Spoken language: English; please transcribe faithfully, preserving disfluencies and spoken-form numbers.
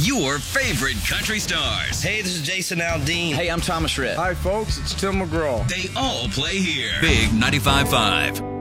your favorite country stars. Hey, this is Jason Aldean. Hey, I'm Thomas Rhett. Hi, folks. It's Tim McGraw. They all play here. Big ninety-five point five.